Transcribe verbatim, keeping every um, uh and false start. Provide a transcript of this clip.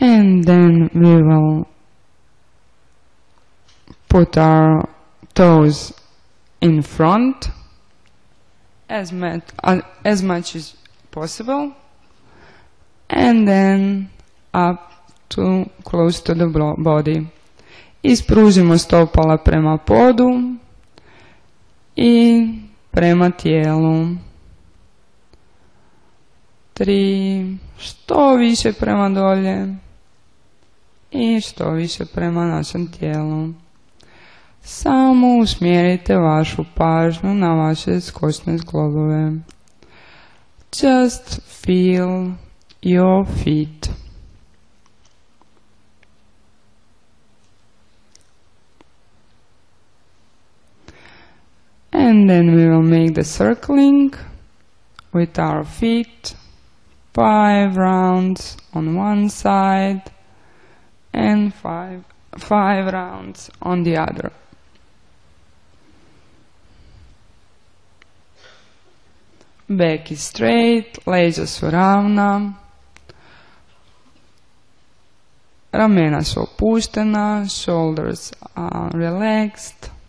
And then we will put our toes in front as, met, uh, as much as possible, and then up to close to the body. Ispružimo stopala prema podu i prema tijelu. Tri, što više prema dolje i što više prema našem tijelu. Samo usmjerite vašu pažnju na vaše skočne zglobove. Just feel your feet. And then we will make the circling with our feet. Five rounds on one side and five, five rounds on the other. Back is straight, leđa su ravna, ramena su opuštena, shoulders are relaxed.